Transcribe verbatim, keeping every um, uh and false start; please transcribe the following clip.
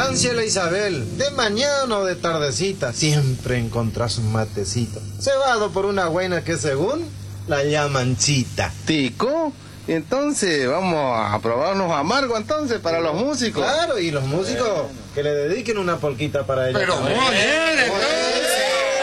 Ciela Isabel, de mañana o de tardecita, siempre encontrás un matecito, cebado por una buena que según la llaman chita. ¿Tico? Entonces, vamos a probarnos amargo entonces para los músicos. Claro, y los músicos bueno. que le dediquen una polquita para ella. Pero muy bien, entonces.